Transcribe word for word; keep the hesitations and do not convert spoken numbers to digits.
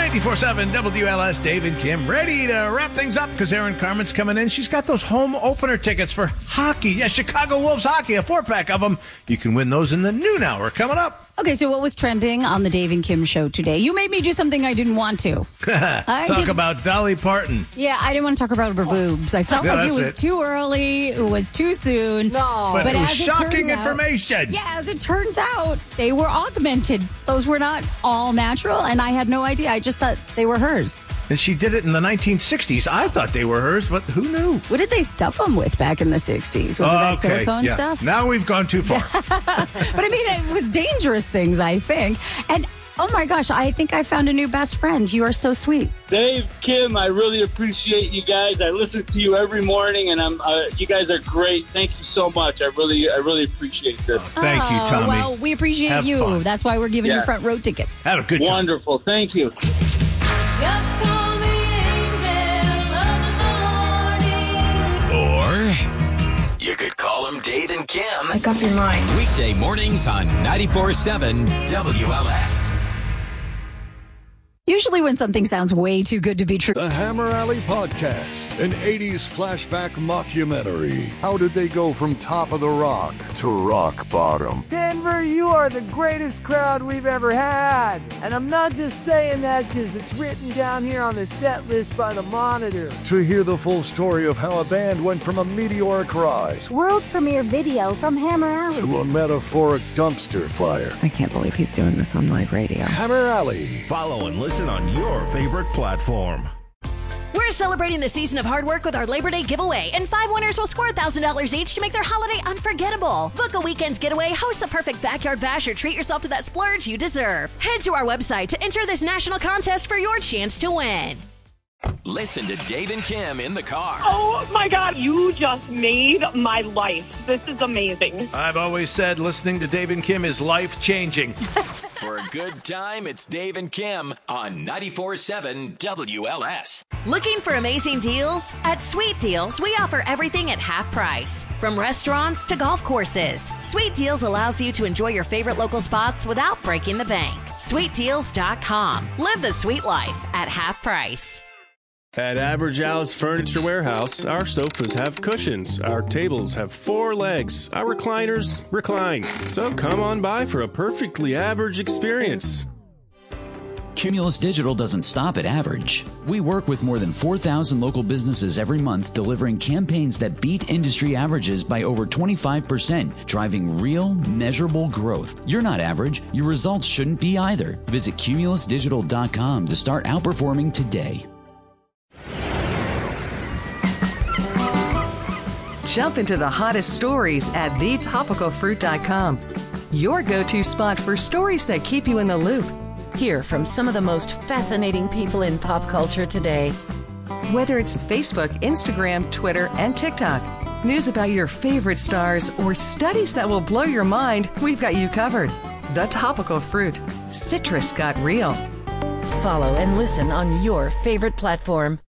ninety-four point seven W L S, Dave and Kim, ready to wrap things up because Erin Carmen's coming in. She's got those home opener tickets for hockey. Yeah, Chicago Wolves hockey, a four-pack of them. You can win those in the noon hour coming up. Okay, so what was trending on the Dave and Kim show today? You made me do something I didn't want to. I talk did... about Dolly Parton. Yeah, I didn't want to talk about her boobs. I felt yeah, like it was it. too early. It was too soon. No. But, but it was as shocking it information. Out, yeah, as it turns out, they were augmented. Those were not all natural, and I had no idea. I just thought they were hers. And she did it in the nineteen sixties. I thought they were hers, but who knew? What did they stuff them with back in the sixties? Was oh, it that okay. silicone yeah. stuff? Now we've gone too far. But I mean, it was dangerous things, I think. And oh my gosh, I think I found a new best friend. You are so sweet. Dave, Kim, I really appreciate you guys. I listen to you every morning, and I'm. Uh, you guys are great. Thank you so much. I really, I really appreciate this. Thank you, Tommy. Oh, well, we appreciate Have you. Fun. That's why we're giving yeah. you front row ticket. Have a good time. Wonderful. Thank you. Just call me Angel of the Morning. Or you could call him Dave and Kim. Make up your mind. Weekday mornings on ninety-four point seven W L S. Usually when something sounds way too good to be true. The Hammer Alley Podcast, an eighties flashback mockumentary. How did they go from top of the rock to rock bottom? Denver, you are the greatest crowd we've ever had. And I'm not just saying that because it's written down here on the set list by the Monitor. To hear the full story of how a band went from a meteoric rise world premiere video from Hammer Alley to a metaphoric dumpster fire. I can't believe he's doing this on live radio. Hammer Alley. Follow and listen on your favorite platform. We're celebrating the season of hard work with our Labor Day giveaway, and five winners will score one thousand dollars each to make their holiday unforgettable. Book a weekend's getaway, host the perfect backyard bash, or treat yourself to that splurge you deserve. Head to our website to enter this national contest for your chance to win. Listen to Dave and Kim in the car. Oh, my God. You just made my life. This is amazing. I've always said listening to Dave and Kim is life-changing. For a good time, it's Dave and Kim on ninety-four point seven W L S. Looking for amazing deals? At Sweet Deals, we offer everything at half price. From restaurants to golf courses, Sweet Deals allows you to enjoy your favorite local spots without breaking the bank. sweet deals dot com. Live the sweet life at half price. At Average Al's Furniture Warehouse, our sofas have cushions, our tables have four legs, our recliners recline. So come on by for a perfectly average experience. Cumulus Digital doesn't stop at average. We work with more than four thousand local businesses every month, delivering campaigns that beat industry averages by over twenty-five percent, driving real, measurable growth. You're not average. Your results shouldn't be either. Visit cumulus digital dot com to start outperforming today. Jump into the hottest stories at the topical fruit dot com. Your go-to spot for stories that keep you in the loop. Hear from some of the most fascinating people in pop culture today. Whether it's Facebook, Instagram, Twitter, and TikTok, news about your favorite stars, or studies that will blow your mind, we've got you covered. The Topical Fruit. Citrus got real. Follow and listen on your favorite platform.